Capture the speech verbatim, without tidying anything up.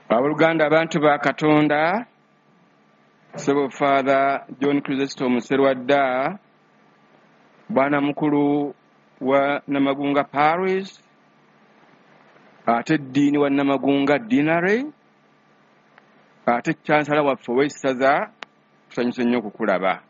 Abooluganda abantu ba Katonda, Ssebo Father John Chrysostom Sserwadda, Bwana mukulu wa Namagunga Parish, ate Ddiini wa Namagunga Dinare, ate Chancellor waffe w'essaza, tusanyuse nnyo okukulaba.